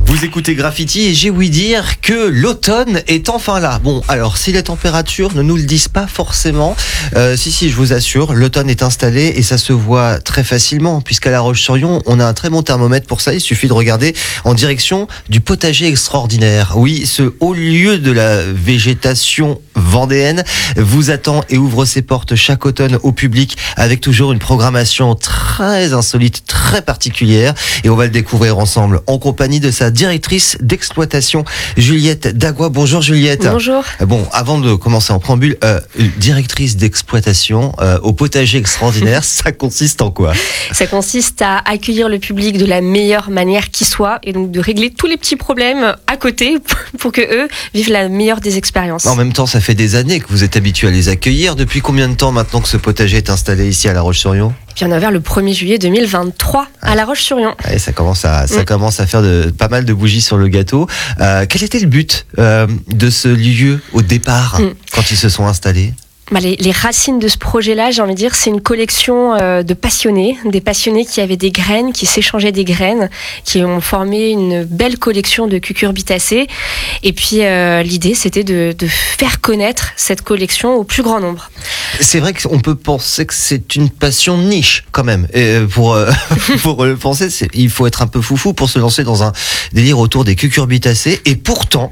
Vous écoutez Graffiti et j'ai ouï dire que l'automne est enfin là. Bon, alors si les températures ne nous le disent pas forcément, si, je vous assure, l'automne est installé et ça se voit très facilement puisqu'à La Roche-sur-Yon, on a un très bon thermomètre pour ça. Il suffit de regarder en direction du potager extraordinaire. Oui, ce haut lieu de la végétation vendéenne vous attend et ouvre ses portes chaque automne au public avec toujours une programmation très insolite, très particulière et on va le découvrir ensemble en compagnie de sa directrice d'exploitation, Juliette Dagua. Bonjour Juliette. Bonjour. Bon, avant de commencer en préambule, directrice d'exploitation au potager extraordinaire, ça consiste en quoi? Ça consiste à accueillir le public de la meilleure manière qui soit et donc de régler tous les petits problèmes à côté pour que eux vivent la meilleure des expériences. En même temps, ça fait des années que vous êtes habitué à les accueillir. Depuis combien de temps maintenant que ce potager est installé ici à La Roche-sur-Yon? Puis on a ouvert le 1er juillet 2023 à La Roche-sur-Yon. Ouais, ça commence à faire pas mal de bougies sur le gâteau. Quel était le but de ce lieu au départ quand ils se sont installés? Les racines de ce projet-là, j'ai envie de dire, c'est une collection de passionnés, des passionnés qui avaient des graines, qui s'échangeaient des graines, qui ont formé une belle collection de cucurbitacées. Et puis l'idée, c'était de faire connaître cette collection au plus grand nombre. C'est vrai qu'on peut penser que c'est une passion niche quand même. Et pour le penser, il faut être un peu foufou pour se lancer dans un délire autour des cucurbitacées. Et pourtant,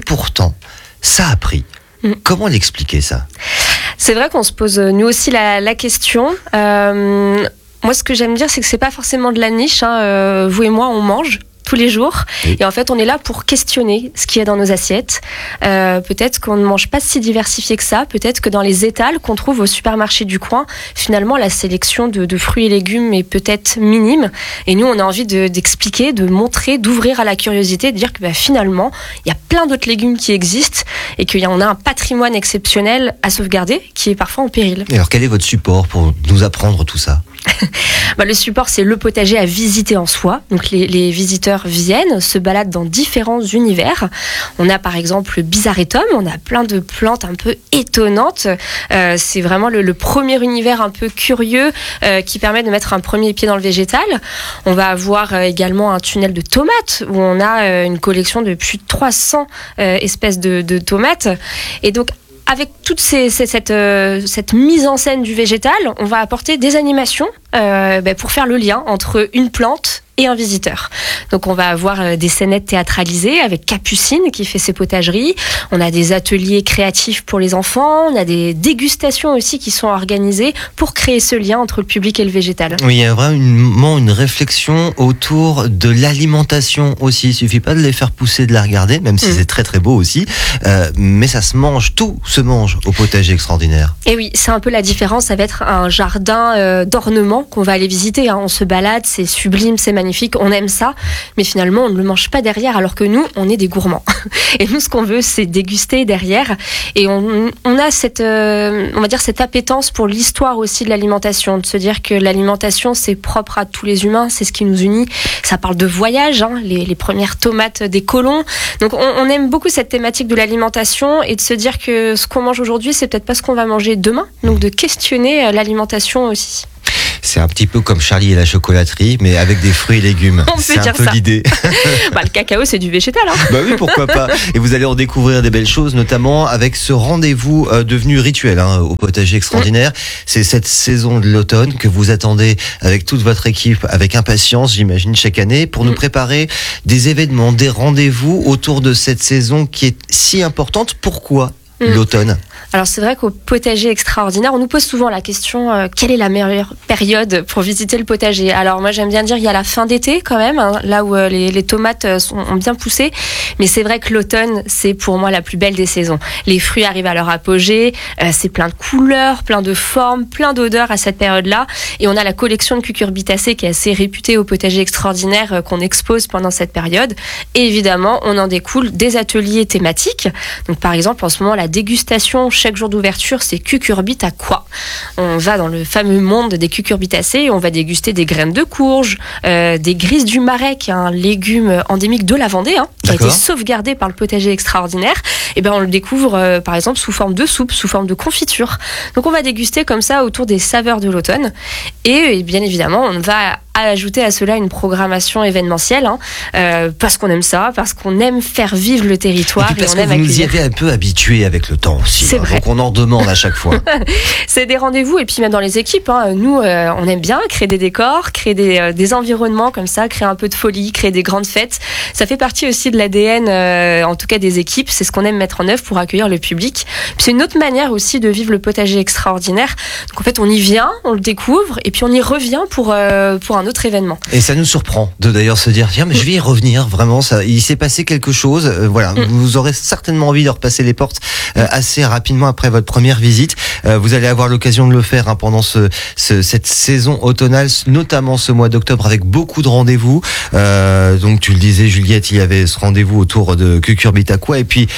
ça a pris. Comment l'expliquer ça? C'est vrai qu'on se pose nous aussi la question. Moi, ce que j'aime dire, c'est que c'est pas forcément de la niche. Vous et moi, on mange tous les jours. Oui. Et en fait, on est là pour questionner ce qu'il y a dans nos assiettes. Peut-être qu'on ne mange pas si diversifié que ça. Peut-être que dans les étals qu'on trouve au supermarché du coin, finalement, la sélection de fruits et légumes est peut-être minime. Et nous, on a envie d'expliquer, de montrer, d'ouvrir à la curiosité, de dire que finalement, il y a plein d'autres légumes qui existent et qu'on a un patrimoine exceptionnel à sauvegarder qui est parfois en péril. Et alors, quel est votre support pour nous apprendre tout ça? Le support, c'est le potager à visiter en soi. Donc les visiteurs viennent, se baladent dans différents univers. On a par exemple le Bizarretum, on a plein de plantes un peu étonnantes. C'est vraiment le premier univers un peu curieux qui permet de mettre un premier pied dans le végétal. On va avoir également un tunnel de tomates où on a une collection de plus de 300 espèces de tomates. Et donc, avec toute cette mise en scène du végétal, on va apporter des animations pour faire le lien entre une plante et un visiteur. Donc on va avoir des scénettes théâtralisées avec Capucine qui fait ses potageries. On a des ateliers créatifs pour les enfants. On a des dégustations aussi qui sont organisées pour créer ce lien entre le public et le végétal. Oui, il y a vraiment une réflexion autour de l'alimentation aussi. Il suffit pas de les faire pousser, de la regarder, même si c'est très très beau aussi. Mais ça se mange, tout se mange au potager extraordinaire. Et oui, c'est un peu la différence. Ça va être un jardin d'ornement qu'on va aller visiter. On se balade, c'est sublime, c'est magnifique, on aime ça, mais finalement on ne le mange pas derrière, alors que nous on est des gourmands. Et nous ce qu'on veut c'est déguster derrière, et on a cette on va dire cette appétence pour l'histoire aussi de l'alimentation, de se dire que l'alimentation c'est propre à tous les humains, c'est ce qui nous unit. Ça parle de voyage, les premières tomates des colons. Donc on aime beaucoup cette thématique de l'alimentation et de se dire que ce qu'on mange aujourd'hui c'est peut-être pas ce qu'on va manger demain, donc de questionner l'alimentation aussi. C'est un petit peu comme Charlie et la chocolaterie, mais avec des fruits et légumes. C'est un peu l'idée. Le cacao, c'est du végétal. Oui, pourquoi pas. Et vous allez en découvrir des belles choses, notamment avec ce rendez-vous devenu rituel au potager extraordinaire. C'est cette saison de l'automne que vous attendez avec toute votre équipe, avec impatience, j'imagine, chaque année, pour nous préparer des événements, des rendez-vous autour de cette saison qui est si importante. Pourquoi l'automne? Alors c'est vrai qu'au potager extraordinaire, on nous pose souvent la question quelle est la meilleure période pour visiter le potager? Alors moi j'aime bien dire il y a la fin d'été quand même, là où les tomates ont bien poussé, mais c'est vrai que l'automne c'est pour moi la plus belle des saisons. Les fruits arrivent à leur apogée, c'est plein de couleurs, plein de formes, plein d'odeurs à cette période-là, et on a la collection de cucurbitacées qui est assez réputée au potager extraordinaire qu'on expose pendant cette période, et évidemment on en découle des ateliers thématiques. Donc par exemple en ce moment la dégustation chaque jour d'ouverture, c'est cucurbite à quoi? On va dans le fameux monde des cucurbitacées et on va déguster des graines de courge, des grises du Marais, qui est un légume endémique de la Vendée, qui a été sauvegardé par le potager extraordinaire. Et on le découvre par exemple sous forme de soupe, sous forme de confiture. Donc on va déguster comme ça autour des saveurs de l'automne. Et bien évidemment, on va ajouter à cela une programmation événementielle, parce qu'on aime ça, parce qu'on aime faire vivre le territoire et, puis parce on aime que vous nous y accueillir. avez un peu habitués avec le temps aussi. C'est vrai. Donc on en demande à chaque fois. C'est des rendez-vous et puis même dans les équipes, nous on aime bien créer des décors, créer des environnements comme ça, créer un peu de folie, créer des grandes fêtes. Ça fait partie aussi de l'ADN, en tout cas des équipes. C'est ce qu'on aime mettre en œuvre pour accueillir le public. Puis c'est une autre manière aussi de vivre le potager extraordinaire. Donc en fait on y vient, on le découvre et puis on y revient pour un autre événement. Et ça nous surprend de d'ailleurs se dire tiens mais je vais y revenir vraiment, ça il s'est passé quelque chose, voilà, vous aurez certainement envie de repasser les portes assez rapidement après votre première visite. Vous allez avoir l'occasion de le faire pendant cette saison automnale, notamment ce mois d'octobre avec beaucoup de rendez-vous. Donc tu le disais Juliette, il y avait ce rendez-vous autour de Cucurbitaqua et puis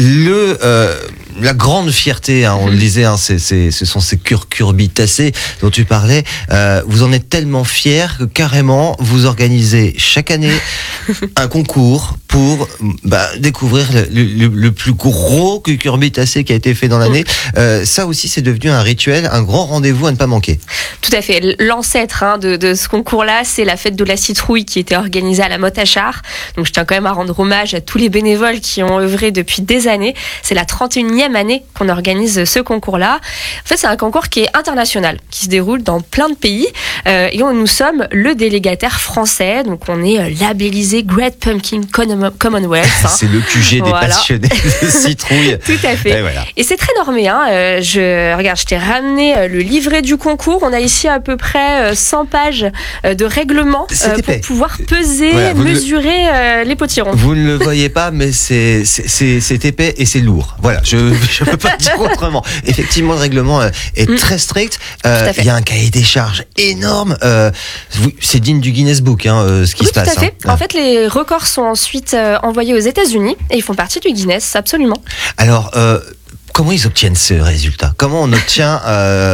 la grande fierté, on le disait, ce sont ces cucurbitacées dont tu parlais. Vous en êtes tellement fiers que carrément vous organisez chaque année un concours pour découvrir le plus gros cucurbitacé qui a été fait dans l'année. Ça aussi, c'est devenu un rituel, un grand rendez-vous à ne pas manquer. Tout à fait. L'ancêtre de ce concours-là, c'est la fête de la citrouille qui était organisée à la Motte à Char. Donc je tiens quand même à rendre hommage à tous les bénévoles qui ont œuvré depuis des années. C'est la 31e année qu'on organise ce concours-là. En fait, c'est un concours qui est international, qui se déroule dans plein de pays. Et nous sommes le délégataire français. Donc on est labellisé Great Pumpkin Commonwealth. C'est le QG des passionnés de citrouille. Tout à fait. Et, voilà. Et c'est très normé. Je t'ai ramené le livret du concours. On a ici à peu près 100 pages de règlement pour pouvoir peser, mesurer les potirons. Vous ne le voyez pas, mais c'est épais et c'est lourd. Voilà, je ne peux pas dire autrement. Effectivement, le règlement est très strict. Il y a un cahier des charges énorme. C'est digne du Guinness Book, ce qui se passe. Tout à fait. En fait, les records sont ensuite envoyés aux États-Unis et ils font partie du Guinness, absolument. Alors, comment ils obtiennent ce résultat? Comment on obtient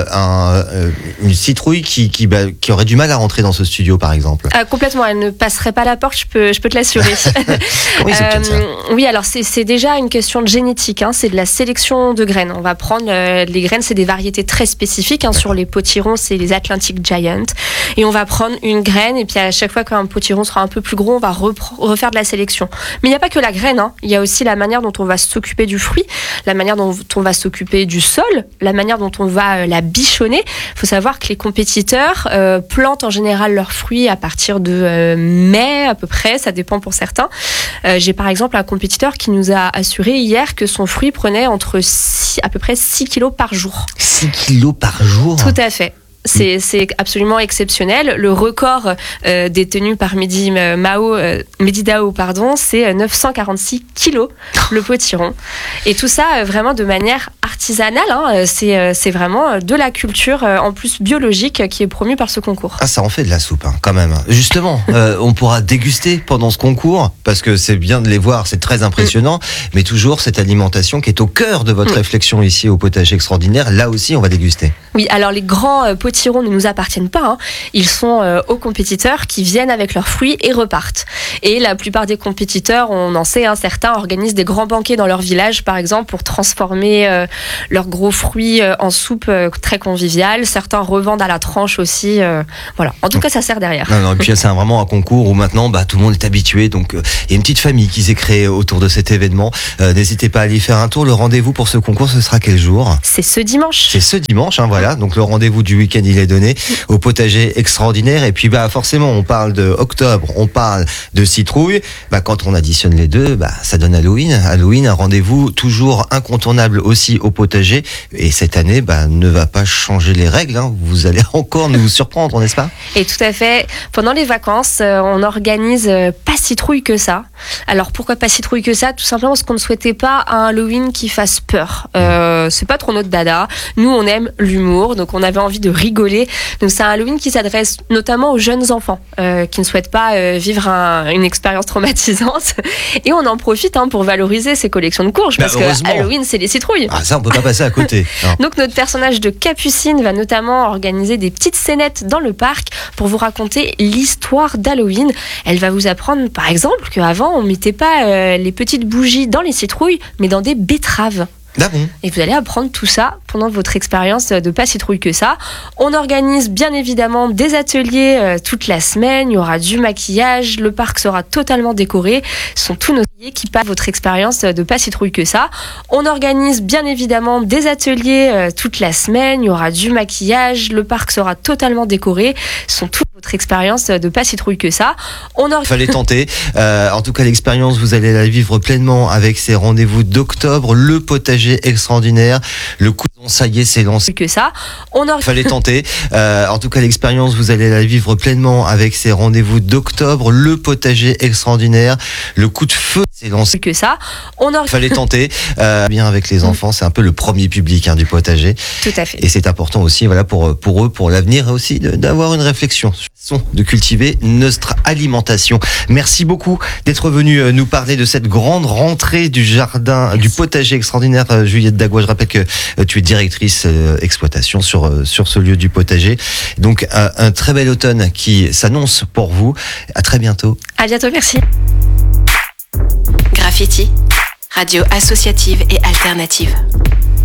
une citrouille qui aurait du mal à rentrer dans ce studio, par exemple? Complètement, elle ne passerait pas la porte, je peux te l'assurer. Comment ils obtiennent ça? Oui, alors c'est déjà une question de génétique, c'est de la sélection de graines. On va prendre les graines, c'est des variétés très spécifiques. Sur les potirons, c'est les Atlantic Giant. Et on va prendre une graine et puis à chaque fois qu'un potiron sera un peu plus gros, on va refaire de la sélection. Mais il n'y a pas que la graine, il y a aussi la manière dont on va s'occuper du fruit, la manière dont on va s'occuper du sol, la manière dont on va la bichonner. Il faut savoir que les compétiteurs plantent en général leurs fruits à partir de mai à peu près, ça dépend pour certains. J'ai par exemple un compétiteur qui nous a assuré hier que son fruit prenait à peu près 6 kilos par jour. 6 kilos par jour? Tout à fait. C'est absolument exceptionnel. Le record détenu par Mehdi Dao, c'est 946 kilos le potiron. Et tout ça vraiment de manière artisanale. C'est vraiment de la culture en plus biologique qui est promue par ce concours. Ah, ça en fait de la soupe quand même. Justement, on pourra déguster pendant ce concours parce que c'est bien de les voir, c'est très impressionnant. Mais toujours cette alimentation qui est au cœur de votre réflexion ici au Potager Extraordinaire. Là aussi, on va déguster. Oui, alors les grands potirons ne nous appartiennent pas. Ils sont aux compétiteurs qui viennent avec leurs fruits et repartent. Et la plupart des compétiteurs, on en sait, certains organisent des grands banquets dans leur village, par exemple, pour transformer leurs gros fruits en soupe très conviviale. Certains revendent à la tranche aussi. Voilà. En tout cas, ça sert derrière. Non, et puis c'est vraiment un concours où maintenant, tout le monde est habitué. Donc, il y a une petite famille qui s'est créée autour de cet événement. N'hésitez pas à aller faire un tour. Le rendez-vous pour ce concours, ce sera quel jour? C'est ce dimanche. C'est ce dimanche, voilà. Donc, le rendez-vous du week-end, il est donné au Potager Extraordinaire. Et puis, forcément, on parle de octobre, on parle de citrouille. Quand on additionne les deux, ça donne Halloween. Halloween, un rendez-vous toujours incontournable aussi au potager. Et cette année, ne va pas changer les règles. Vous allez encore nous surprendre, n'est-ce pas? Et tout à fait. Pendant les vacances, on organise pas citrouille que ça. Alors, pourquoi pas citrouille que ça? Tout simplement parce qu'on ne souhaitait pas un Halloween qui fasse peur. C'est pas trop notre dada. Nous, on aime l'humour, donc on avait envie de rigoler. Donc c'est un Halloween qui s'adresse notamment aux jeunes enfants qui ne souhaitent pas vivre une expérience traumatisante. Et on en profite pour valoriser ces collections de courges parce que Halloween, c'est les citrouilles. Ah, ça, on peut pas passer à côté. Donc notre personnage de Capucine va notamment organiser des petites scénettes dans le parc pour vous raconter l'histoire d'Halloween. Elle va vous apprendre par exemple qu'avant on mettait pas les petites bougies dans les citrouilles mais dans des betteraves. Ah bon ? Et vous allez apprendre tout ça pendant votre expérience de Pas si trouille que ça. On organise bien évidemment des ateliers toute la semaine. Il y aura du maquillage. Le parc sera totalement décoré. Ce sont tous nos ateliers qui passent votre expérience de Pas si trouille que ça. On organise bien évidemment des ateliers toute la semaine. Il y aura du maquillage. Le parc sera totalement décoré. Ce sont tous votre expérience de Pas si trouille que ça. Fallait tenter. En tout cas, l'expérience, vous allez la vivre pleinement avec ces rendez-vous d'octobre. Le potager extraordinaire. Le coup de ça y est, c'est lancé. Que ça. Fallait tenter. En tout cas, l'expérience, vous allez la vivre pleinement avec ces rendez-vous d'octobre. Le potager extraordinaire. Le coup de feu, c'est lancé. Que ça. Fallait tenter. Bien avec les enfants, c'est un peu le premier public du potager. Tout à fait. Et c'est important aussi, voilà, pour eux, pour l'avenir aussi, d'avoir une réflexion sur la façon de cultiver notre alimentation. Merci beaucoup d'être venu nous parler de cette grande rentrée du jardin, du potager extraordinaire, Juliette Dagois. Je rappelle que tu es directrice exploitation sur ce lieu du potager. Donc un très bel automne qui s'annonce pour vous. À très bientôt. À bientôt, merci. Graffiti, radio associative et alternative.